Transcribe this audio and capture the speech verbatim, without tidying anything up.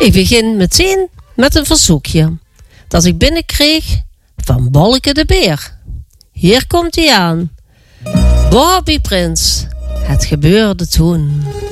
Ik begin meteen met een verzoekje dat ik binnenkreeg van Bolleke de Beer. Hier komt hij aan. Bobby Prins, het gebeurde toen.